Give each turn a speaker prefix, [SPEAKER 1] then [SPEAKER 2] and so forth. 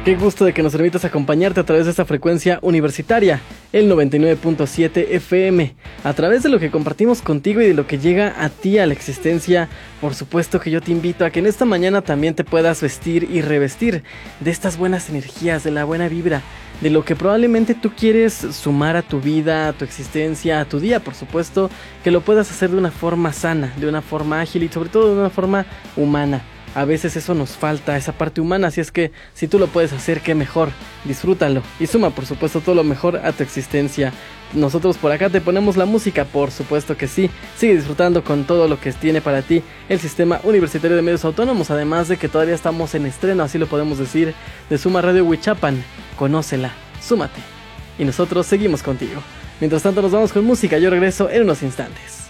[SPEAKER 1] Qué gusto de que nos permitas acompañarte a través de esta frecuencia universitaria, el 99.7 FM. A través de lo que compartimos contigo y de lo que llega a ti a la existencia, por supuesto que yo te invito a que en esta mañana también te puedas vestir y revestir de estas buenas energías, de la buena vibra, de lo que probablemente tú quieres sumar a tu vida, a tu existencia, a tu día, por supuesto, que lo puedas hacer de una forma sana, de una forma ágil y sobre todo de una forma humana. A veces eso nos falta, esa parte humana, así es que si tú lo puedes hacer, qué mejor, disfrútalo y suma por supuesto todo lo mejor a tu existencia. Nosotros por acá te ponemos la música, por supuesto que sí, sigue disfrutando con todo lo que tiene para ti el Sistema Universitario de Medios Autónomos, además de que todavía estamos en estreno, así lo podemos decir, de Suma Radio Huichapan. Conócela, súmate y nosotros seguimos contigo. Mientras tanto nos vamos con música, yo regreso en unos instantes.